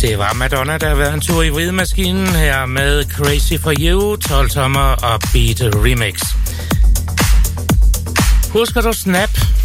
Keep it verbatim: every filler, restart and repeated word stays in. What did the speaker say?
Det var Madonna, der har været en tur i vridemaskinen her med Crazy for You, tolv tommer og Beat Remix. Husker du Snap